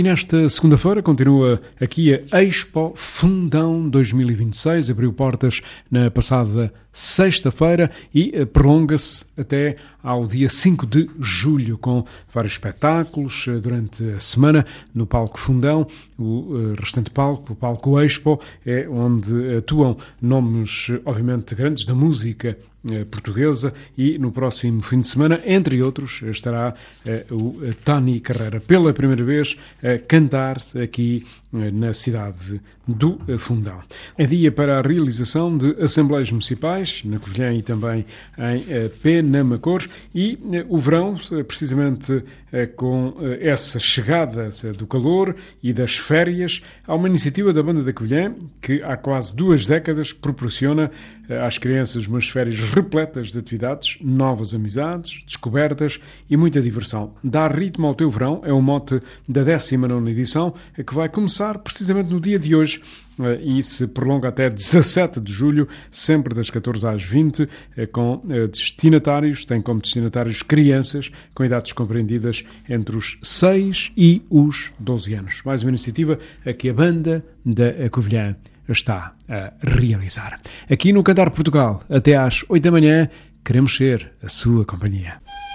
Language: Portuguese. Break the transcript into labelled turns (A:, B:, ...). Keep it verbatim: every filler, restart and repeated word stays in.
A: E nesta segunda-feira continua aqui a Expo Fundão dois mil e vinte e seis, abriu portas na passada sexta-feira e prolonga-se até ao dia cinco de julho, com vários espetáculos durante a semana no Palco Fundão. O restante palco, o Palco Expo, é onde atuam nomes, obviamente, grandes da música portuguesa, e no próximo fim de semana, entre outros, estará uh, o uh, Tony Carreira, pela primeira vez a cantar aqui uh, na cidade do uh, Fundão. É dia para a realização de assembleias municipais, na Covilhã e também em uh, Penamacor, e uh, o verão, uh, precisamente uh, com uh, essa chegada uh, do calor e das férias, há uma iniciativa da Banda da Covilhã que há quase duas décadas proporciona uh, às crianças umas férias repletas de atividades, novas amizades, descobertas e muita diversão. Dar ritmo ao teu verão é o mote da décima nona edição, que vai começar precisamente no dia de hoje e se prolonga até dezassete de julho, sempre das catorze às vinte, com destinatários, tem como destinatários crianças com idades compreendidas entre os seis e os doze anos. Mais uma iniciativa a que a Banda da Covilhã está a realizar. Aqui no Cantar Portugal, até às oito da manhã, queremos ser a sua companhia.